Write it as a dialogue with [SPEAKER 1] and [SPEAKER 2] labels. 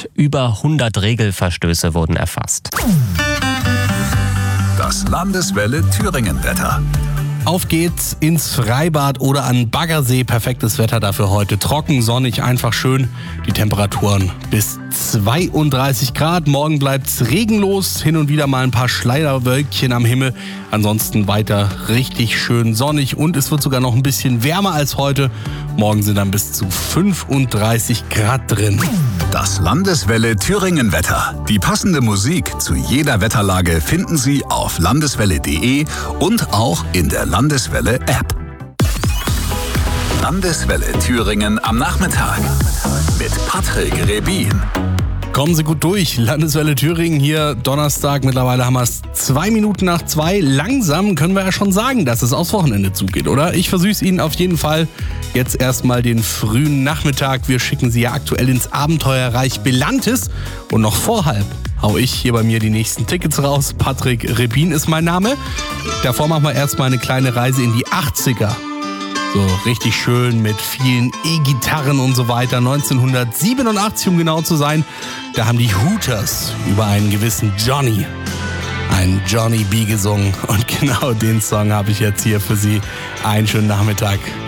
[SPEAKER 1] und über 100 Regelverstöße wurden erfasst.
[SPEAKER 2] Das Landeswelle Thüringen-Wetter.
[SPEAKER 3] Auf geht's ins Freibad oder an Baggersee. Perfektes Wetter dafür heute. Trocken, sonnig, einfach schön. Die Temperaturen bis 32 Grad. Morgen bleibt's regenlos. Hin und wieder mal ein paar Schleierwölkchen am Himmel. Ansonsten weiter richtig schön sonnig und es wird sogar noch ein bisschen wärmer als heute. Morgen sind dann bis zu 35 Grad drin.
[SPEAKER 2] Das Landeswelle Thüringen-Wetter. Die passende Musik zu jeder Wetterlage finden Sie auf landeswelle.de und auch in der Landeswelle-App. Landeswelle Thüringen am Nachmittag mit Patrick Rebin.
[SPEAKER 3] Kommen Sie gut durch. Landeswelle Thüringen hier Donnerstag. Mittlerweile haben wir es 2 Minuten nach 2. Langsam können wir ja schon sagen, dass es aufs Wochenende zugeht, oder? Ich versüße Ihnen auf jeden Fall jetzt erstmal den frühen Nachmittag. Wir schicken Sie ja aktuell ins Abenteuerreich Belantis. Und noch vor halb hau ich hier bei mir die nächsten Tickets raus. Patrick Rebin ist mein Name. Davor machen wir erstmal eine kleine Reise in die 80er. So richtig schön mit vielen E-Gitarren und so weiter. 1987, um genau zu sein, da haben die Hooters über einen gewissen Johnny B. gesungen. Und genau den Song habe ich jetzt hier für Sie. Einen schönen Nachmittag.